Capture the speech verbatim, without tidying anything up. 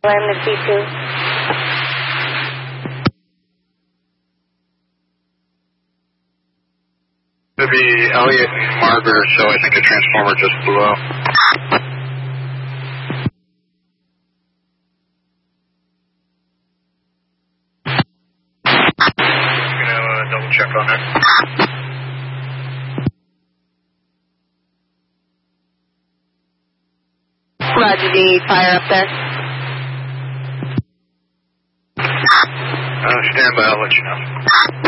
blame the C two. It'd be Elliot and Margaret or so. I think a transformer just blew up. I'm gonna uh, double check on it. Roger, do you need fire up there? Uh, stand by, I'll let you know.